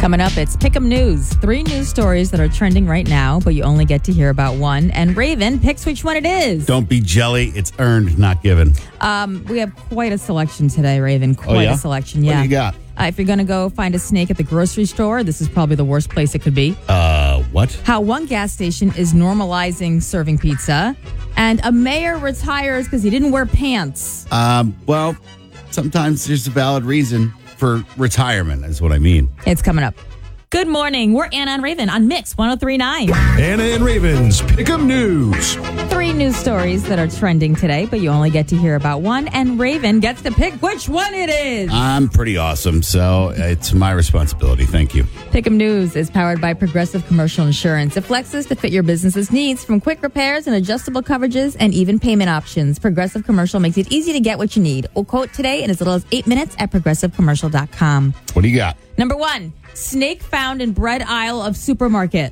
Coming up, it's Pick'em News. 3 news stories that are trending right now, but you only get to hear about one. And Raven picks which one it is. Don't be jelly. It's earned, not given. We have quite a selection today, Raven. Quite a selection, yeah. What do you got? If you're going to go find a snake at the grocery store, this is probably the worst place it could be. What? How one gas station is normalizing serving pizza. And a mayor retires because he didn't wear pants. Well, sometimes there's a valid reason for retirement, is what I mean. It's coming up. Good morning. We're Anna and Raven on Mix 103.9. Anna and Raven's Pick'em News. 3 news stories that are trending today, but you only get to hear about one, and Raven gets to pick which one it is. I'm pretty awesome, so it's my responsibility. Thank you. Pick'em News is powered by Progressive Commercial Insurance. It flexes to fit your business's needs, from quick repairs and adjustable coverages and even payment options. Progressive Commercial makes it easy to get what you need. We'll quote today in as little as 8 minutes at progressivecommercial.com. What do you got? Number 1, snake found in bread aisle of supermarket.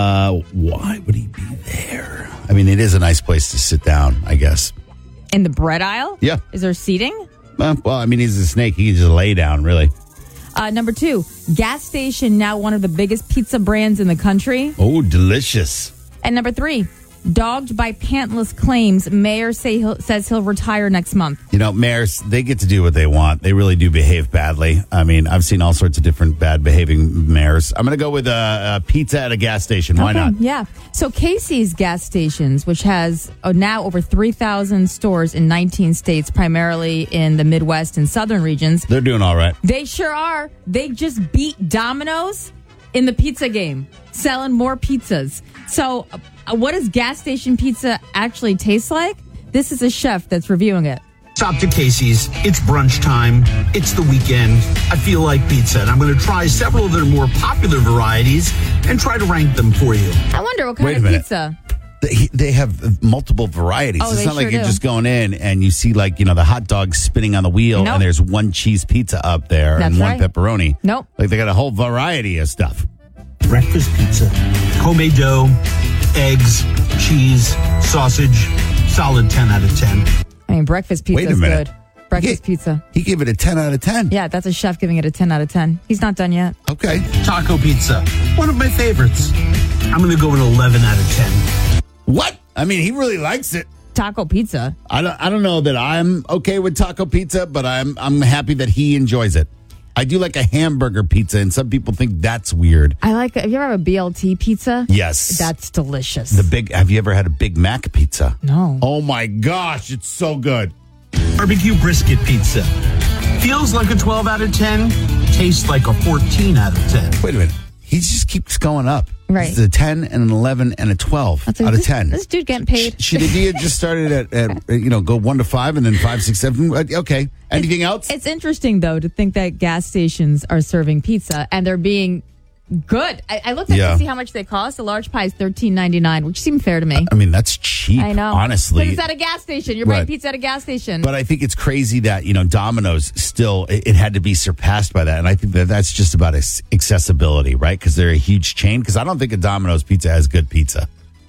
Why would he be there? I mean, it is a nice place to sit down, I guess. In the bread aisle? Yeah. Is there seating? Well, I mean, he's a snake. He can just lay down, really. Number 2, gas station now one of the biggest pizza brands in the country. Oh, delicious. And number 3, dogged by pantless claims, mayor says he'll retire next month. You know, mayors, they get to do what they want. They really do behave badly. I mean, I've seen all sorts of different bad behaving mayors. I'm going to go with a pizza at a gas station. Why not? Yeah. So Casey's gas stations, which has now over 3,000 stores in 19 states, primarily in the Midwest and southern regions. They're doing all right. They sure are. They just beat Domino's in the pizza game, selling more pizzas. So what does gas station pizza actually taste like? This is a chef that's reviewing it. Stop to Casey's. It's brunch time. It's the weekend. I feel like pizza, and I'm going to try several of their more popular varieties and try to rank them for you. I wonder what kind Wait a of minute. pizza. They have multiple varieties. Oh, it's they not like sure you're do. just going in and you see, like, you know, the hot dog spinning on the wheel Nope. and there's one cheese pizza up there That's and one right. pepperoni. Nope. Like, they got a whole variety of stuff. Breakfast pizza. Homemade dough, eggs, cheese, sausage. Solid 10 out of 10. I mean, breakfast pizza Wait a is minute. good. Breakfast pizza. He gave it a 10 out of 10. Yeah, that's a chef giving it a 10 out of 10. He's not done yet. Okay. Taco pizza. One of my favorites. I'm going to go an 11 out of 10. What? I mean, he really likes it. Taco pizza. I don't know that I'm okay with taco pizza, but I'm happy that he enjoys it. I do like a hamburger pizza, and some people think that's weird. I like it. Have you ever had a BLT pizza? Yes. That's delicious. Have you ever had a Big Mac pizza? No. Oh my gosh, it's so good. Barbecue brisket pizza. Feels like a 12 out of 10. Tastes like a 14 out of 10. Wait a minute. He just keeps going up. Right. It's a 10 and an 11 and a 12 That's like, out of this- 10. This dude getting paid. Should he have just started at go 1 to 5 and then 5, 6, 7? Okay. Anything else? It's interesting, though, to think that gas stations are serving pizza and they're being good. I looked at to see how much they cost. A large pie is $13.99, which seemed fair to me. I mean, that's cheap. I know. Honestly. But it's at a gas station. You're buying Right. pizza at a gas station. But I think it's crazy that, Domino's still, it had to be surpassed by that. And I think that that's just about accessibility, right? Because they're a huge chain. Because I don't think a Domino's pizza has good pizza.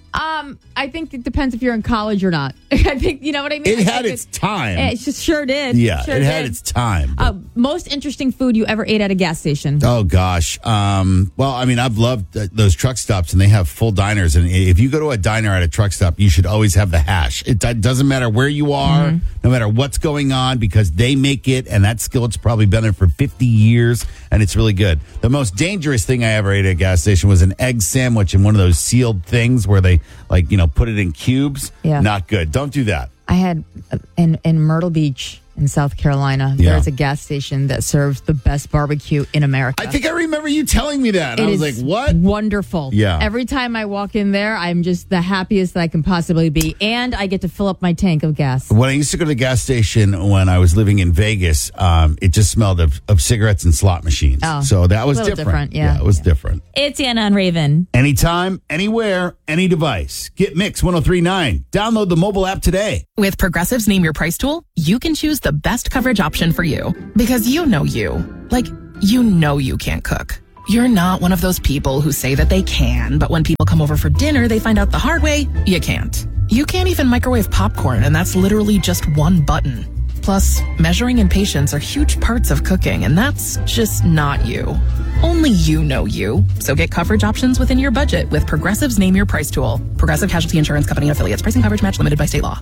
I think it depends if you're in college or not. I think, you know what I mean? It had its time. It just sure did. Yeah, Sure it had did. its time. but- Most interesting food you ever ate at a gas station? Oh, gosh. Well, I mean, I've loved those truck stops, and they have full diners. And if you go to a diner at a truck stop, you should always have the hash. It doesn't matter where you are, no matter what's going on, because they make it, and that skillet's probably been there for 50 years, and it's really good. The most dangerous thing I ever ate at a gas station was an egg sandwich in one of those sealed things where they, put it in cubes. Yeah. Not good. Don't do that. I had in Myrtle Beach in South Carolina, Yeah. there's a gas station that serves the best barbecue in America. I think I remember you telling me that. And I was like, is what? Wonderful. Yeah. Every time I walk in there, I'm just the happiest that I can possibly be. And I get to fill up my tank of gas. When I used to go to the gas station when I was living in Vegas, it just smelled of cigarettes and slot machines. Oh, So that was a little different. different, yeah. It was different. It's Anna and Raven. Anytime, anywhere, any device. Get Mix 103.9. Download the mobile app today. With Progressive's Name Your Price tool, you can choose the best coverage option for you. Because you know you. Like, you know you can't cook. You're not one of those people who say that they can, but when people come over for dinner, they find out the hard way, you can't. You can't even microwave popcorn, and that's literally just one button. Plus, measuring and patience are huge parts of cooking, and that's just not you. Only you know you. So get coverage options within your budget with Progressive's Name Your Price tool. Progressive Casualty Insurance Company and Affiliates. Pricing coverage match limited by state law.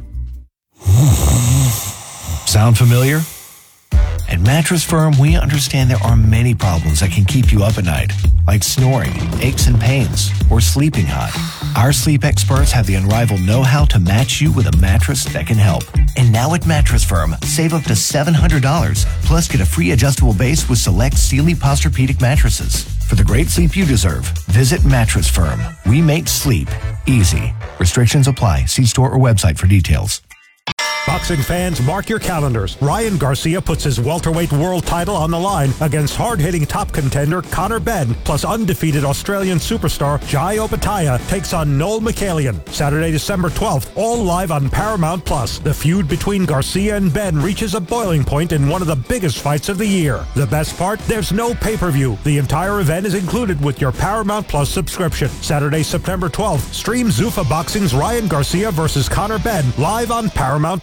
Sound familiar? At Mattress Firm, we understand there are many problems that can keep you up at night, like snoring, aches and pains, or sleeping hot. Our sleep experts have the unrivaled know-how to match you with a mattress that can help. And now at Mattress Firm, save up to $700, plus get a free adjustable base with select Sealy Posturepedic mattresses. For the great sleep you deserve, visit Mattress Firm. We make sleep easy. Restrictions apply. See store or website for details. Boxing fans, mark your calendars. Ryan Garcia puts his welterweight world title on the line against hard-hitting top contender Conor Benn, plus undefeated Australian superstar Jai Opetaia takes on Noel McCallion. Saturday, December 12th, all live on Paramount+. The feud between Garcia and Benn reaches a boiling point in one of the biggest fights of the year. The best part? There's no pay-per-view. The entire event is included with your Paramount+ subscription. Saturday, September 12th, stream Zuffa Boxing's Ryan Garcia versus Conor Benn live on Paramount+.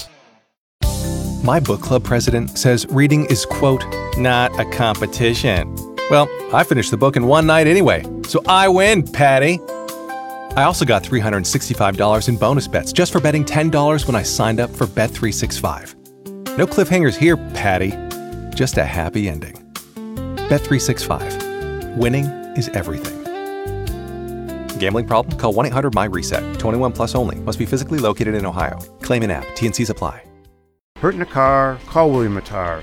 My book club president says reading is, quote, not a competition. Well, I finished the book in one night anyway, so I win, Patty. I also got $365 in bonus bets just for betting $10 when I signed up for Bet365. No cliffhangers here, Patty. Just a happy ending. Bet365. Winning is everything. Gambling problem? Call 1-800-MY-RESET. 21 plus only. Must be physically located in Ohio. Claim in app. T&Cs apply. Hurt in a car? Call William Attar.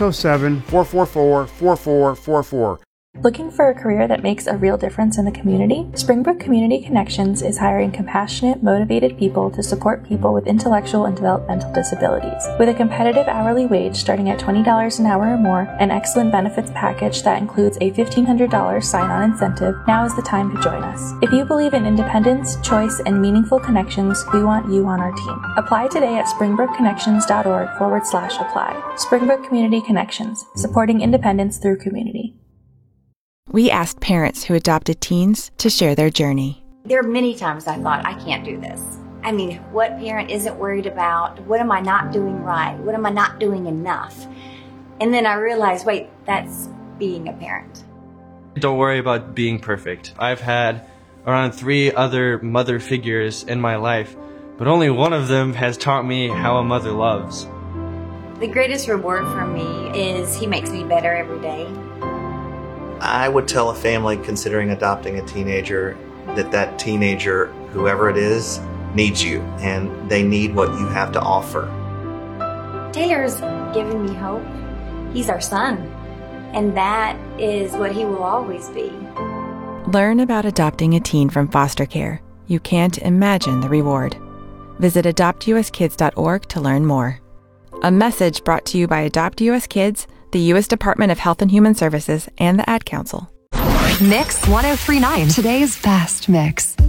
607-444-4444. Looking for a career that makes a real difference in the community? Springbrook Community Connections is hiring compassionate, motivated people to support people with intellectual and developmental disabilities. With a competitive hourly wage starting at $20 an hour or more, an excellent benefits package that includes a $1,500 sign-on incentive, now is the time to join us. If you believe in independence, choice, and meaningful connections, we want you on our team. Apply today at springbrookconnections.org/apply. Springbrook Community Connections, supporting independence through community. We asked parents who adopted teens to share their journey. There are many times I thought, I can't do this. I mean, what parent isn't worried about? What am I not doing right? What am I not doing enough? And then I realized, wait, that's being a parent. Don't worry about being perfect. I've had around 3 other mother figures in my life, but only one of them has taught me how a mother loves. The greatest reward for me is he makes me better every day. I would tell a family considering adopting a teenager that teenager, whoever it is, needs you, and they need what you have to offer. Taylor's given me hope. He's our son, and that is what he will always be. Learn about adopting a teen from foster care. You can't imagine the reward. Visit adoptuskids.org to learn more. A message brought to you by Adopt US Kids, the U.S. Department of Health and Human Services, and the Ad Council. Mix 1039, today's best mix.